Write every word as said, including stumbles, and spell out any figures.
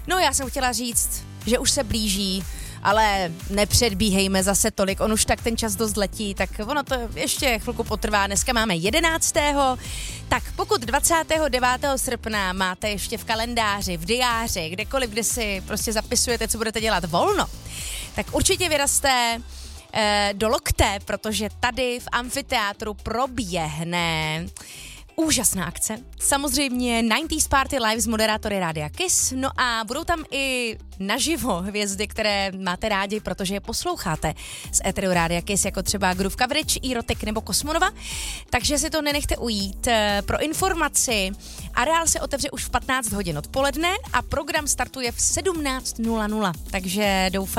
No já jsem chtěla říct, že už se blíží, ale nepředbíhejme zase tolik, on už tak ten čas dost letí, tak ono to ještě chvilku potrvá. Dneska máme jedenáctého Tak pokud dvacátého devátého srpna máte ještě v kalendáři, v diáři, kdekoliv, kde si prostě zapisujete, co budete dělat volno, tak určitě vyrazte eh, do Lokte, protože tady v amfiteátru proběhne úžasná akce. Samozřejmě devadesátých Party Live s moderátory Rádia Kiss. No a budou tam i naživo hvězdy, které máte rádi, protože je posloucháte z éteru Rádia Kiss, jako třeba Groove Coverage, Erotic nebo Kosmonova. Takže si to nenechte ujít. Pro informaci, areál se otevře už v patnáct hodin odpoledne a program startuje v sedmnáct nula nula. Takže doufám,